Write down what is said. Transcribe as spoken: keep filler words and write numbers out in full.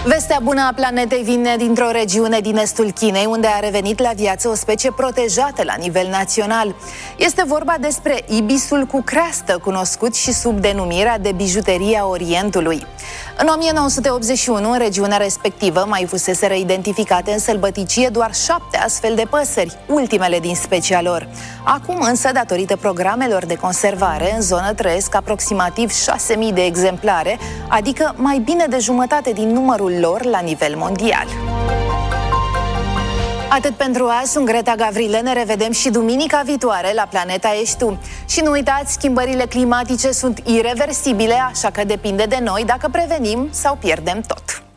Vestea bună a planetei vine dintr-o regiune din estul Chinei, unde a revenit la viață o specie protejată la nivel național. Este vorba despre ibisul cu creastă, cunoscut și sub denumirea de bijuteria Orientului. În o mie nouă sute optzeci și unu, în regiunea respectivă, mai fuseseră identificate în sălbăticie doar șapte astfel de păsări, ultimele din specia lor. Acum însă, datorită programelor de conservare, în zonă trăiesc aproximativ șase mii de exemplare, adică mai bine de jumătate din numărul lor la nivel mondial. Atât pentru azi, sunt Greta Gavrile, ne revedem și duminica viitoare la Planeta Ești Tu. Și nu uitați, schimbările climatice sunt ireversibile, așa că depinde de noi dacă prevenim sau pierdem tot.